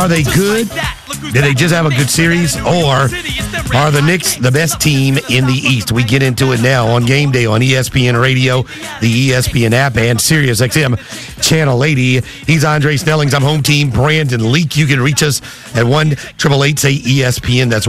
Are they good? Did they just have a good series? Or are the Knicks the best team in the East? We get into it now on Game Day on ESPN Radio, the ESPN app, and Sirius XM Channel 80. He's Andre Snellings. I'm home team Brandon Leak. You can reach us at 1-888-SAY-ESPN. That's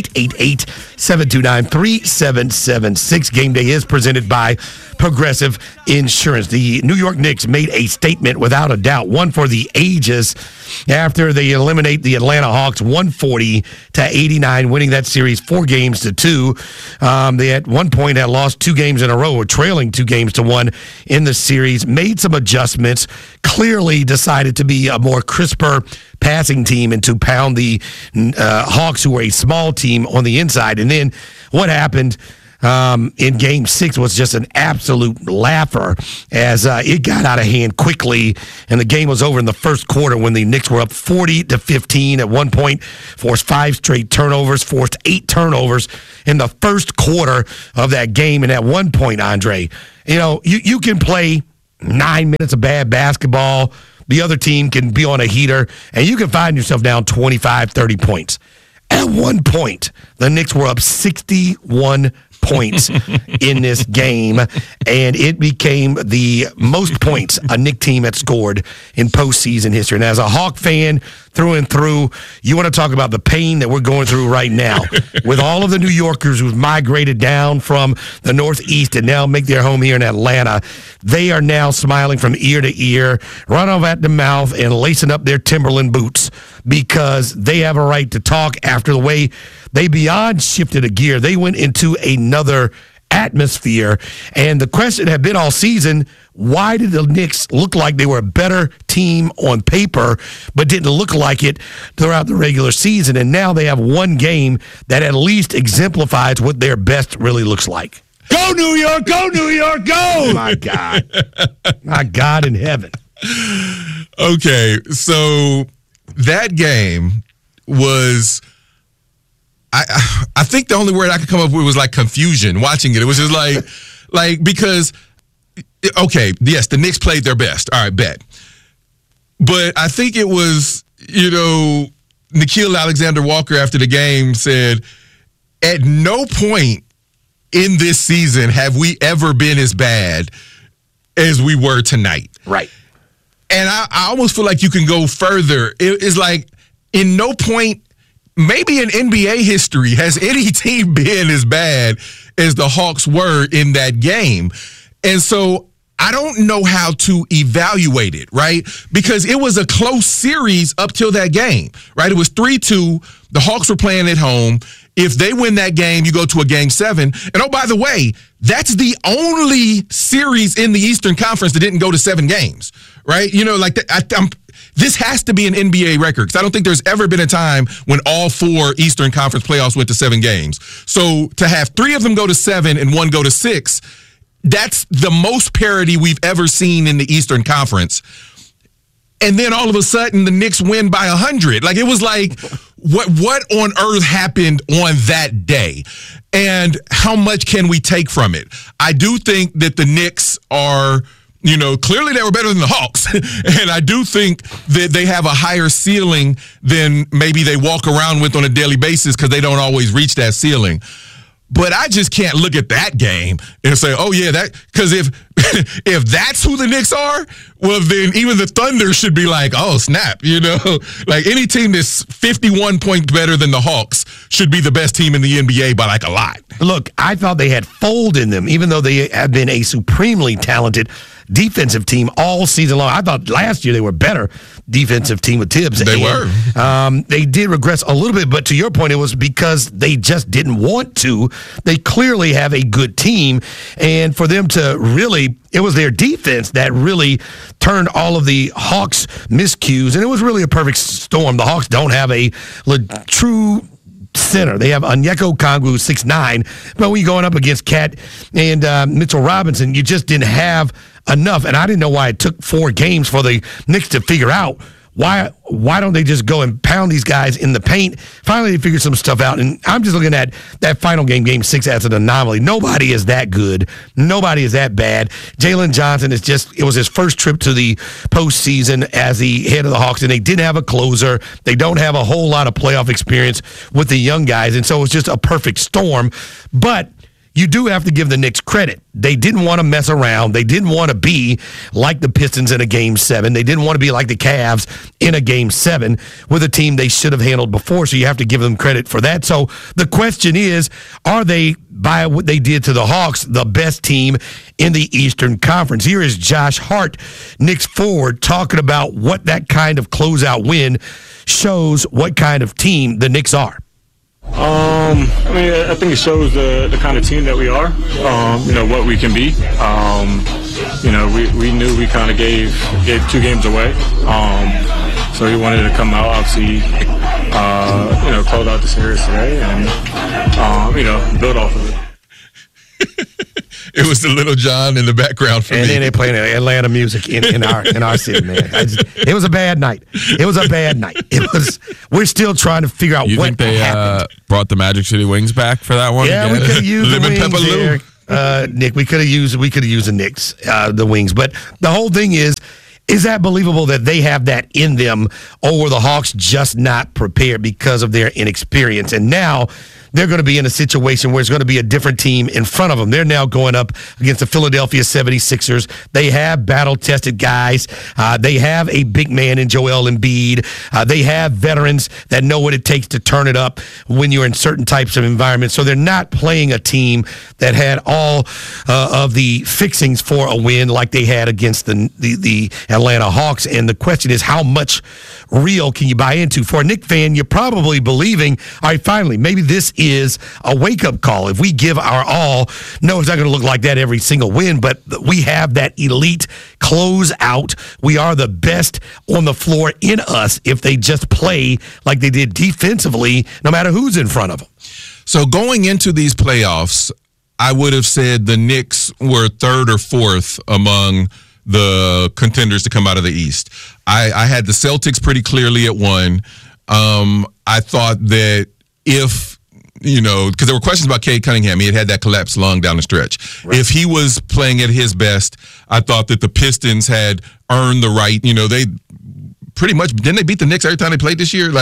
1-888-729-3776. Game Day is presented by Progressive Insurance. The New York Knicks made a statement without a doubt, one for the ages, after they eliminate the Atlanta Hawks 140-89, winning that series 4-2. They at one point had lost 2 games in a row, or trailing 2-1 in the series, made some adjustments, clearly decided to be a more crisper passing team and to pound the Hawks, who were a small team on the inside. And then what happened in Game 6 was just an absolute laugher as it got out of hand quickly, and the game was over in the first quarter when the Knicks were up 40-15. At one point, forced 5 straight turnovers, forced 8 turnovers in the first quarter of that game. And at one point, Andre, you can play 9 minutes of bad basketball. The other team can be on a heater, and you can find yourself down 25, 30 points. At one point, the Knicks were up 61 points in this game, and it became the most points a Knicks team had scored in postseason history. And as a Hawk fan through and through, you want to talk about the pain that we're going through right now with all of the New Yorkers who've migrated down from the Northeast and now make their home here in Atlanta. They are now smiling from ear to ear, run off at the mouth, and lacing up their Timberland boots because they have a right to talk after the way they beyond shifted a gear. They went into another atmosphere. And the question had been all season, why did the Knicks look like they were a better team on paper, but didn't look like it throughout the regular season? And now they have one game that at least exemplifies what their best really looks like. Go, New York! Go, New York! Go! My God. My God in heaven. Okay, so that game was... I think the only word I could come up with was like confusion watching it. It was just like because, okay, yes, the Knicks played their best. All right, bet. But I think it was, Nickeil Alexander-Walker after the game said, at no point in this season have we ever been as bad as we were tonight. Right. And I almost feel like you can go further. It's like in no point, maybe in NBA history, has any team been as bad as the Hawks were in that game? And so I don't know how to evaluate it, right? Because it was a close series up till that game, right? It was 3-2. The Hawks were playing at home. If they win that game, you go to a Game 7. And oh, by the way, that's the only series in the Eastern Conference that didn't go to 7 games, right? This has to be an NBA record because I don't think there's ever been a time when all 4 Eastern Conference playoffs went to 7 games. So to have 3 of them go to 7 and 1 go to 6, that's the most parity we've ever seen in the Eastern Conference. And then all of a sudden, the Knicks win by 100. Like, it was like, what on earth happened on that day? And how much can we take from it? I do think that the Knicks are... clearly they were better than the Hawks. And I do think that they have a higher ceiling than maybe they walk around with on a daily basis because they don't always reach that ceiling. But I just can't look at that game and say, oh, yeah, because if that's who the Knicks are, well, then even the Thunder should be like, oh, snap, Like any team that's 51 points better than the Hawks should be the best team in the NBA by like a lot. Look, I thought they had fold in them, even though they have been a supremely talented defensive team all season long. I thought last year they were better defensive team with Tibbs. They were. They did regress a little bit, but to your point, it was because they just didn't want to. They clearly have a good team, and for them to really, it was their defense that really turned all of the Hawks' miscues, and it was really a perfect storm. The Hawks don't have a true center. They have Onyeka Okongwu, 6'9", but when you're going up against Cat and Mitchell Robinson, you just didn't have enough. And I didn't know why it took 4 games for the Knicks to figure out Why don't they just go and pound these guys in the paint? Finally, they figured some stuff out, and I'm just looking at that final game 6, as an anomaly. Nobody is that good. Nobody is that bad. Jalen Johnson it was his first trip to the postseason as the head of the Hawks, and they didn't have a closer. They don't have a whole lot of playoff experience with the young guys, and so it's just a perfect storm. But you do have to give the Knicks credit. They didn't want to mess around. They didn't want to be like the Pistons in a Game 7. They didn't want to be like the Cavs in a Game 7 with a team they should have handled before, so you have to give them credit for that. So the question is, are they, by what they did to the Hawks, the best team in the Eastern Conference? Here is Josh Hart, Knicks forward, talking about what that kind of closeout win shows, what kind of team the Knicks are. I think it shows the kind of team that we are, what we can be. We knew we kind of gave 2 games away. So we wanted to come out, obviously, close out the series today and, build off of it. It was the Little John in the background for me. And then they playing Atlanta music in our city, man. It was a bad night. We're still trying to figure out what happened. You think they brought the Magic City Wings back for that one? Yeah, we could have used the Wings there. Nick, we could have used the Knicks, the Wings. But the whole thing is that believable that they have that in them, or were the Hawks just not prepared because of their inexperience? And now they're going to be in a situation where it's going to be a different team in front of them. They're now going up against the Philadelphia 76ers. They have battle-tested guys. They have a big man in Joel Embiid. They have veterans that know what it takes to turn it up when you're in certain types of environments. So they're not playing a team that had all of the fixings for a win like they had against the Atlanta Hawks. And the question is, how much real can you buy into? For a Knicks fan, you're probably believing, all right, finally, maybe this is a wake-up call. If we give our all, no, it's not going to look like that every single win, but we have that elite closeout. We are the best on the floor in us if they just play like they did defensively, no matter who's in front of them. So going into these playoffs, I would have said the Knicks were 3rd or 4th among the contenders to come out of the East. I had the Celtics pretty clearly at 1. I thought that if, because there were questions about Cade Cunningham. He had that collapsed lung down the stretch. Right. If he was playing at his best, I thought that the Pistons had earned the right. They pretty much, didn't they beat the Knicks every time they played this year?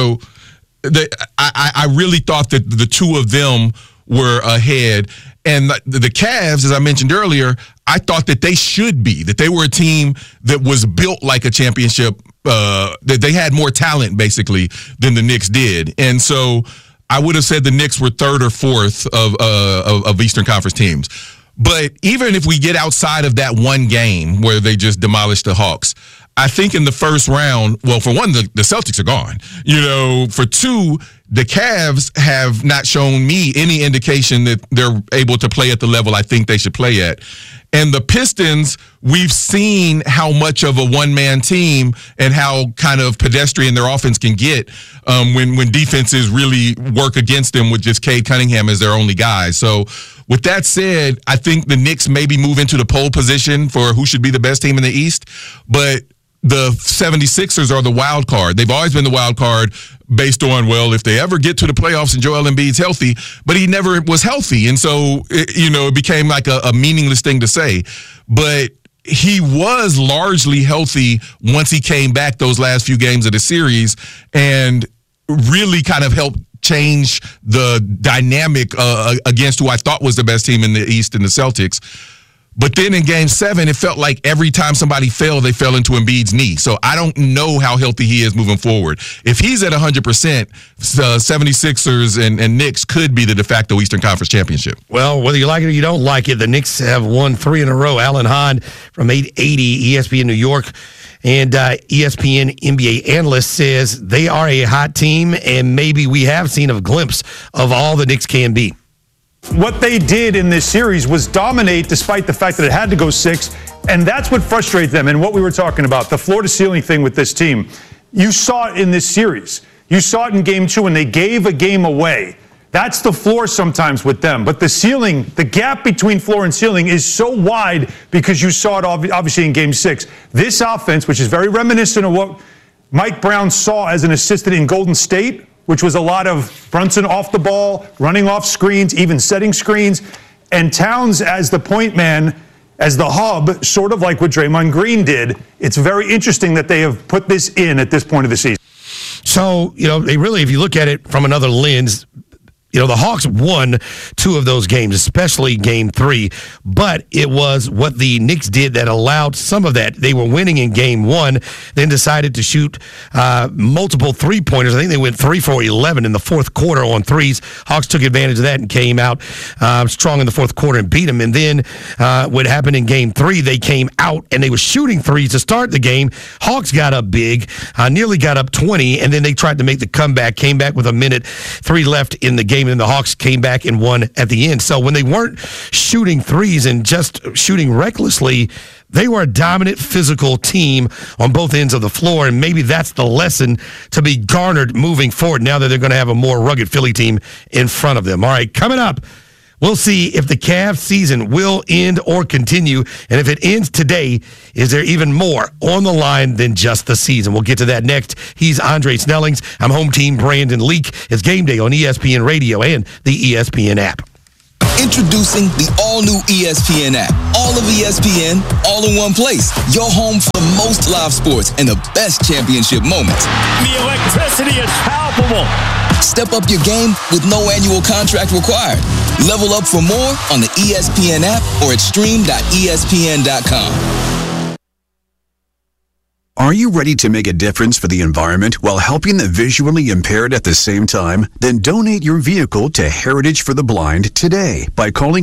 I really thought that the 2 of them were ahead. And the Cavs, as I mentioned earlier, I thought that they should be, that they were a team that was built like a championship, that they had more talent, basically, than the Knicks did. And so I would have said the Knicks were 3rd or 4th of Eastern Conference teams. But even if we get outside of that one game where they just demolished the Hawks, I think in the first round, well, for one, the Celtics are gone. For 2, the Cavs have not shown me any indication that they're able to play at the level I think they should play at. And the Pistons, we've seen how much of a one-man team and how kind of pedestrian their offense can get when defenses really work against them with just Cade Cunningham as their only guy. So with that said, I think the Knicks maybe move into the pole position for who should be the best team in the East. But the 76ers are the wild card. They've always been the wild card based on, well, if they ever get to the playoffs and Joel Embiid's healthy, but he never was healthy. And so, it became like a meaningless thing to say. But he was largely healthy once he came back those last few games of the series and really kind of helped change the dynamic against who I thought was the best team in the East in the Celtics. But then in Game 7, it felt like every time somebody fell, they fell into Embiid's knee. So I don't know how healthy he is moving forward. If he's at 100%, 76ers and Knicks could be the de facto Eastern Conference championship. Well, whether you like it or you don't like it, the Knicks have won 3 in a row. Alan Hahn from 880 ESPN New York and ESPN NBA analyst says they are a hot team, and maybe we have seen a glimpse of all the Knicks can be. What they did in this series was dominate despite the fact that it had to go 6, and that's what frustrates them. And what we were talking about, the floor-to-ceiling thing with this team, you saw it in this series. You saw it in Game 2 when they gave a game away. That's the floor sometimes with them. But the ceiling, the gap between floor and ceiling is so wide because you saw it obviously in Game 6. This offense, which is very reminiscent of what Mike Brown saw as an assistant in Golden State, which was a lot of Brunson off the ball, running off screens, even setting screens, and Towns as the point man, as the hub, sort of like what Draymond Green did. It's very interesting that they have put this in at this point of the season. So, they really, if you look at it from another lens, the Hawks won 2 of those games, especially game 3, but it was what the Knicks did that allowed some of that. They were winning in game 1, then decided to shoot multiple three-pointers. I think they went 3 for 11 in the fourth quarter on threes. Hawks took advantage of that and came out strong in the fourth quarter and beat them. And then what happened in game 3, they came out and they were shooting threes to start the game. Hawks got up big, nearly got up 20, and then they tried to make the comeback, came back with a minute 3 left in the game, and the Hawks came back and won at the end. So when they weren't shooting threes and just shooting recklessly, they were a dominant physical team on both ends of the floor, and maybe that's the lesson to be garnered moving forward now that they're going to have a more rugged Philly team in front of them. All right, coming up, we'll see if the Cavs season will end or continue, and if it ends today, is there even more on the line than just the season? We'll get to that next. He's Andre Snellings. I'm home team Brandon Leak. It's Game Day on ESPN Radio and the ESPN app. Introducing the all-new ESPN app. All of ESPN, all in one place. Your home for the most live sports and the best championship moments. The electricity is palpable. Step up your game with no annual contract required. Level up for more on the ESPN app or at stream.espn.com. Are you ready to make a difference for the environment while helping the visually impaired at the same time? Then donate your vehicle to Heritage for the Blind today by calling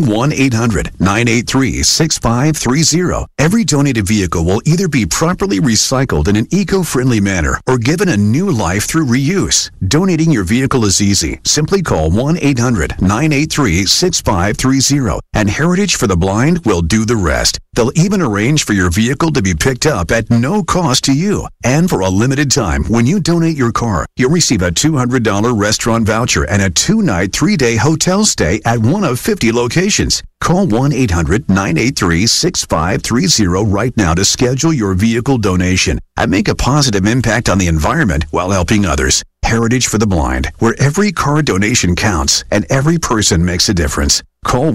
1-800-983-6530. Every donated vehicle will either be properly recycled in an eco-friendly manner or given a new life through reuse. Donating your vehicle is easy. Simply call 1-800-983-6530 and Heritage for the Blind will do the rest. They'll even arrange for your vehicle to be picked up at no cost to you. And for a limited time, when you donate your car, you'll receive a $200 restaurant voucher and a 2-night, 3-day hotel stay at one of 50 locations. Call 1-800-983-6530 right now to schedule your vehicle donation and make a positive impact on the environment while helping others. Heritage for the Blind, where every car donation counts and every person makes a difference. Call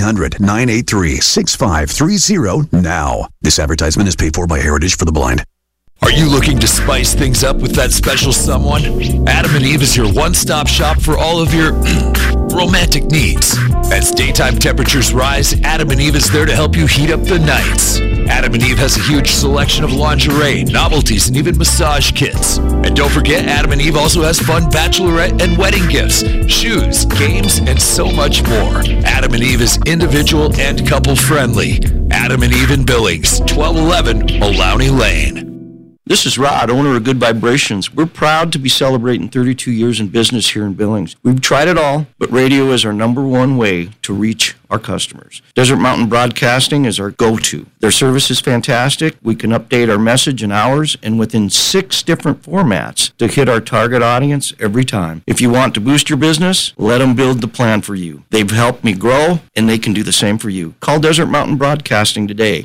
1-800-983-6530 now. This advertisement is paid for by Heritage for the Blind. Are you looking to spice things up with that special someone? Adam and Eve is your one-stop shop for all of your romantic needs. As daytime temperatures rise, Adam and Eve is there to help you heat up the nights. Adam and Eve has a huge selection of lingerie, novelties, and even massage kits. And don't forget, Adam and Eve also has fun bachelorette and wedding gifts, shoes, games, and so much more. Adam and Eve is individual and couple-friendly. Adam and Eve in Billings, 1211 Maloney Lane. This is Rod, owner of Good Vibrations. We're proud to be celebrating 32 years in business here in Billings. We've tried it all, but radio is our number one way to reach our customers. Desert Mountain Broadcasting is our go-to. Their service is fantastic. We can update our message in hours and within 6 different formats to hit our target audience every time. If you want to boost your business, let them build the plan for you. They've helped me grow, and they can do the same for you. Call Desert Mountain Broadcasting today,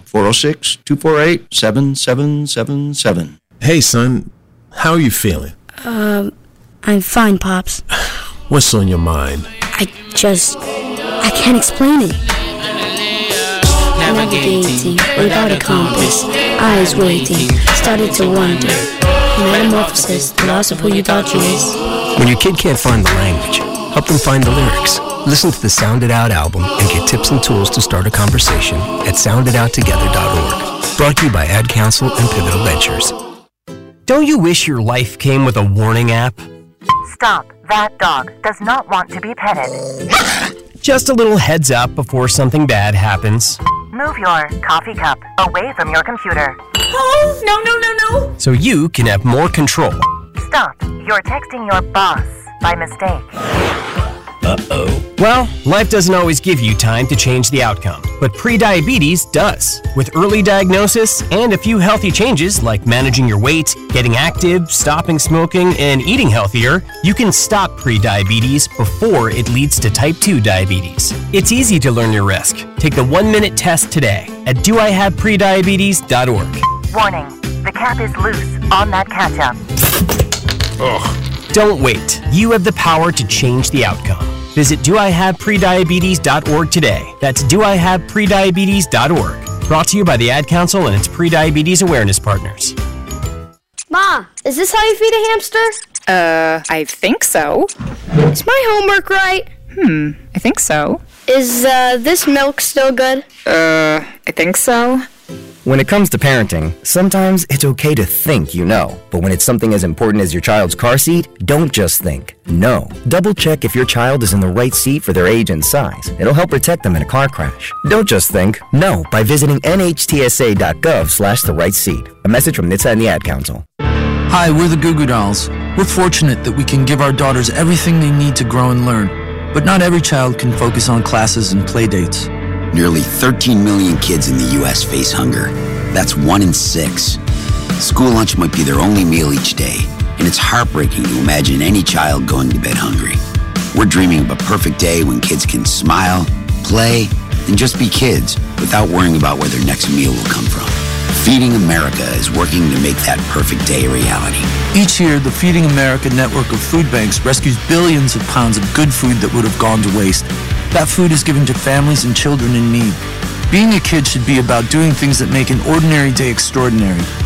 406-248-7777. Hey, son, how are you feeling? I'm fine, Pops. What's on your mind? I can't explain it. Navigating without a compass, eyes waiting, started to wonder. Metamorphosis, the loss of who you thought you is. When your kid can't find the language, help them find the lyrics. Listen to the Sound It Out album and get tips and tools to start a conversation at sounditouttogether.org. Brought to you by Ad Council and Pivotal Ventures. Don't you wish your life came with a warning app? Stop. That dog does not want to be petted. Just a little heads up before something bad happens. Move your coffee cup away from your computer. Oh, no. So you can have more control. Stop. You're texting your boss by mistake. Uh-oh. Well, life doesn't always give you time to change the outcome, but prediabetes does. With early diagnosis and a few healthy changes like managing your weight, getting active, stopping smoking, and eating healthier, you can stop prediabetes before it leads to type 2 diabetes. It's easy to learn your risk. Take the 1-minute test today at doihaveprediabetes.org. Warning, the cap is loose on that catch-up. Ugh. Don't wait. You have the power to change the outcome. Visit doihaveprediabetes.org today. That's doihaveprediabetes.org. Brought to you by the Ad Council and its pre-diabetes awareness partners. Ma, is this how you feed a hamster? I think so. Is my homework right? I think so. Is, this milk still good? I think so. When it comes to parenting, sometimes it's okay to think you know. But when it's something as important as your child's car seat, don't just think. Know. Double check if your child is in the right seat for their age and size. It'll help protect them in a car crash. Don't just think. Know by visiting nhtsa.gov/the-right-seat. A message from NHTSA and the Ad Council. Hi, we're the Goo Goo Dolls. We're fortunate that we can give our daughters everything they need to grow and learn. But not every child can focus on classes and play dates. Nearly 13 million kids in the U.S. face hunger. That's 1 in 6. School lunch might be their only meal each day, and it's heartbreaking to imagine any child going to bed hungry. We're dreaming of a perfect day when kids can smile, play, and just be kids without worrying about where their next meal will come from. Feeding America is working to make that perfect day a reality. Each year, the Feeding America network of food banks rescues billions of pounds of good food that would have gone to waste. That food is given to families and children in need. Being a kid should be about doing things that make an ordinary day extraordinary.